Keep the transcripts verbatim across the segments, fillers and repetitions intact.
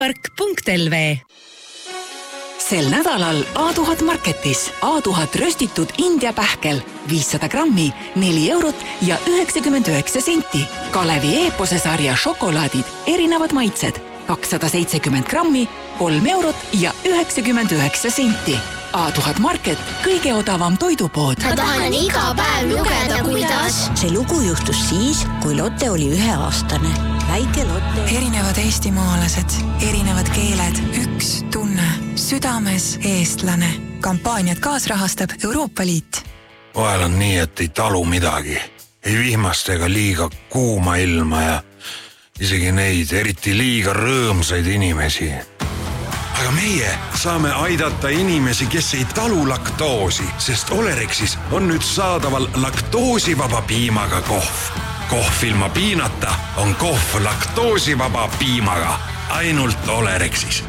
park punkt L V. Sel nädalal A tuhat Marketis A tuhat röstitud India pähkel viissada grammi, neli eurot ja üheksakümmend üheksa senti. Kalevi Eepose sarja šokolaadid, erinevad maitsed, kakssada seitsekümmend grammi, kolm eurot ja üheksakümmend üheksa senti. A tuhat Market, kõige odavam toidupood. Ma tahan iga päev lugeda, kuidas. See lugu juhtus siis, kui Lotte oli üheaastane. Väike Lotte. Erinevad eestimaalased, erinevad keeled, üks tunne, südames eestlane. Kampaaniat kaasrahastab Euroopa Liit. Vahel on nii, et ei talu midagi. Ei vihmast ega liiga kuuma ilma ja isegi neid eriti liiga rõõmsaid inimesi. Aga meie saame aidata inimesi, kes ei talu laktoosi, sest Olerexis on nüüd saadaval laktoosivaba piimaga kohv. Kohv ilma piinata on kohv laktoosivaba piimaga. Ainult Olerexis.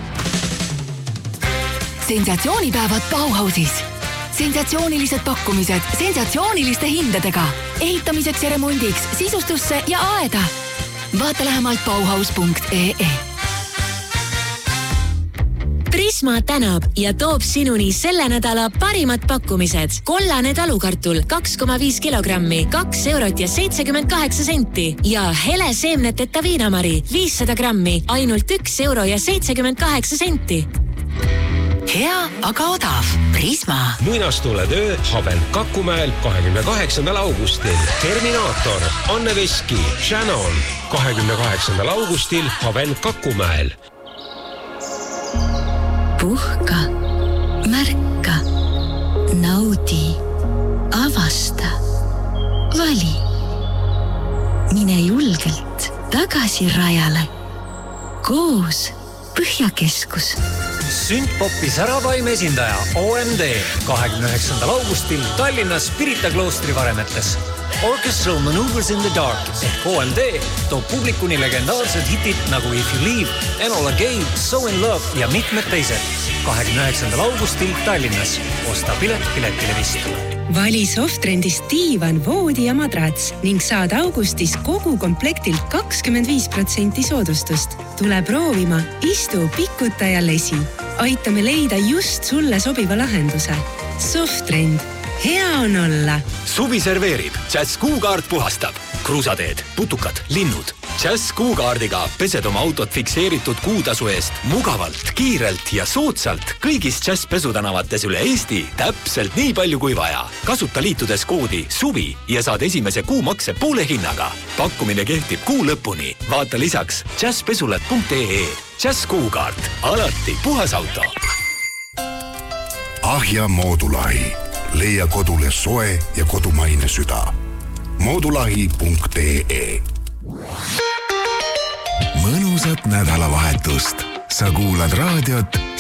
Sensatsioonipäevad Bauhausis. Sensatsioonilised pakkumised sensatsiooniliste hindadega. Ehitamiseks ja remondiks, sisustusse ja aeda. Vaata lähemalt bauhaus punkt E E. Prisma tänab ja toob sinuni selle nädala parimad pakkumised. Kollane talukartul kaks koma viis kilogrammi, kaks eurot ja seitsekümmend kaheksa senti. Ja hele seemneteta viinamari viissada grammi, ainult üks euro ja seitsekümmend kaheksa senti. Hea, aga odav. Prisma. Muinastule töö Haven Kakumäel kahekümne kaheksandal augustil. Terminaator, Anne Veski, Shannon. kahekümne kaheksandal augustil Haven Kakumäel. Puhka, märka, naudi, avasta, vali. Mine julgelt tagasi rajale. Koos Põhjakeskus. Süntpopi säravaim esindaja O M D kahekümne üheksandal augustil Tallinnas Pirita kloostri varemetes. Orchestral Maneuvers in the Dark ehk O M D toob publikuni legendaarsed hitid nagu If You Leave, Enola Gay, So in Love ja mitmed teised. kahekümne üheksandal augustil Tallinnas. Osta pilet piletilevist. Vali Softrendist diivan, voodi ja madrats ning saad augustis kogu komplektilt kakskümmend viis protsenti soodustust. Tule proovima, istu, pikuta ja lesi. Aitame leida just sulle sobiva lahenduse. Softrend. Hea on olla. Suvi serveerib. Jazz Kuukaart puhastab. Kruusateed, putukad, linnud. Jazz Kuukaardiga pesed oma autot fikseeritud kuutasu eest mugavalt, kiirelt ja soodsalt kõigis Jazz pesutänavates üle Eesti täpselt nii palju kui vaja. Kasuta liitudes koodi SUVI ja saad esimese kuu makse poole hinnaga. Pakkumine kehtib kuu lõpuni. Vaata lisaks jazz pesulat punkt E E. Jazz Kuukaart. Alati puhas auto. Ahja Moodulahi. Leia kodule soe ja kodumaine süda. moodulahi punkt E E. Mõnusat nädalavahetust. Sa kuulad raadiot